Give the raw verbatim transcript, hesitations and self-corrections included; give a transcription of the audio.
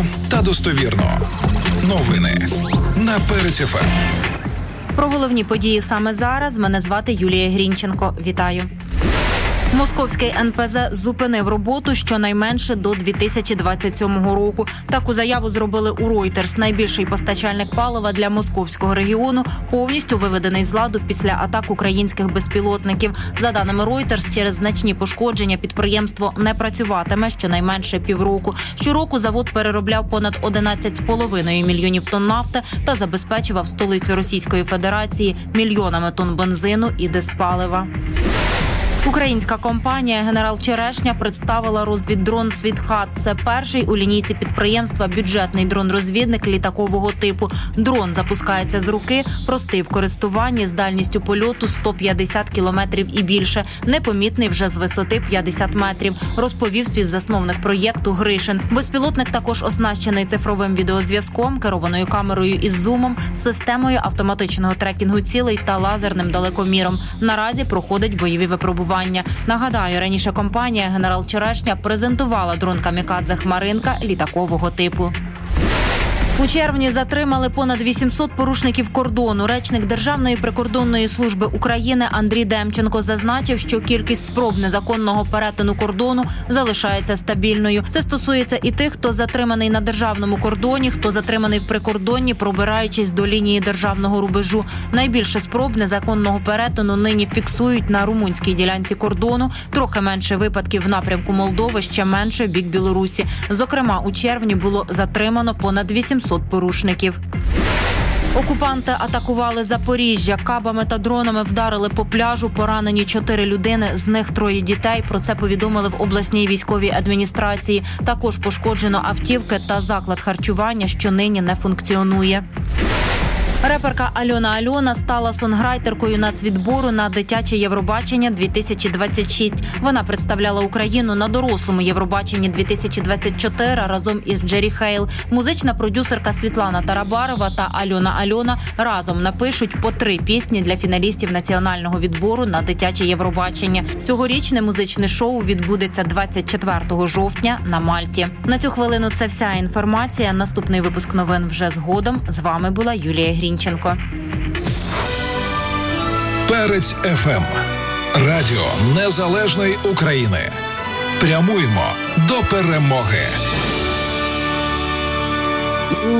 точно та достовірно. Новини на Перець еф ем. Про головні події саме зараз. Мене звати Юлія Грінченко. Вітаю. Московський ен пе зет зупинив роботу щонайменше до дві тисячі двадцять сьомого року. Таку заяву зробили у Reuters. Найбільший постачальник палива для московського регіону повністю виведений з ладу після атак українських безпілотників. За даними Reuters, через значні пошкодження підприємство не працюватиме щонайменше півроку. Щороку завод переробляв понад одинадцять з половиною мільйонів тонн нафти та забезпечував столицю Російської Федерації мільйонами тонн бензину і диспалива. Українська компанія «Генерал Черешня» представила розвіддрон «Світхат». Це перший у лінійці підприємства бюджетний дрон-розвідник літакового типу. Дрон запускається з руки, простий в користуванні, з дальністю польоту сто п'ятдесят кілометрів і більше. Непомітний вже з висоти п'ятдесят метрів, розповів співзасновник проєкту Гришин. Безпілотник також оснащений цифровим відеозв'язком, керованою камерою із зумом, системою автоматичного трекінгу цілей та лазерним далекоміром. Наразі проходить бойові випробування. Нагадаю, раніше компанія «Генерал Черешня» презентувала дрон камікадзе «Хмаринка» літакового типу. У червні затримали понад вісімсот порушників кордону. Речник Державної прикордонної служби України Андрій Демченко зазначив, що кількість спроб незаконного перетину кордону залишається стабільною. Це стосується і тих, хто затриманий на державному кордоні, хто затриманий в прикордонні, пробираючись до лінії державного рубежу. Найбільше спроб незаконного перетину нині фіксують на румунській ділянці кордону. Трохи менше випадків в напрямку Молдови, ще менше в бік Білорусі. Зокрема, у червні було затримано понад вісімсот порушників. Окупанти атакували Запоріжжя. Кабами та дронами вдарили по пляжу. Поранені чотири людини, з них троє дітей. Про це повідомили в обласній військовій адміністрації. Також пошкоджено автівки та заклад харчування, що нині не функціонує. Реперка Альона Альона стала сонграйтеркою нацвідбору на дитяче Євробачення дві тисячі двадцять шість. Вона представляла Україну на дорослому Євробаченні дві тисячі двадцять чотири разом із Джері Хейл. Музична продюсерка Світлана Тарабарова та Альона Альона разом напишуть по три пісні для фіналістів національного відбору на дитяче Євробачення. Цьогорічне музичне шоу відбудеться двадцять четвертого жовтня на Мальті. На цю хвилину це вся інформація. Наступний випуск новин вже згодом. З вами була Юлія Грінченко. Перець еф ем. Радіо Незалежної України. Прямуємо до перемоги.